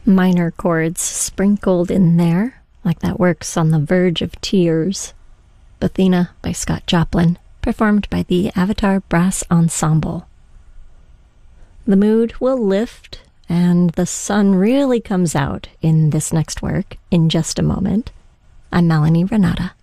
Minor chords sprinkled in there, like that works on the verge of tears. Athena by Scott Joplin, performed by the Avatar Brass Ensemble. The mood will lift, and the sun really comes out in this next work in just a moment. I'm Melanie Renata.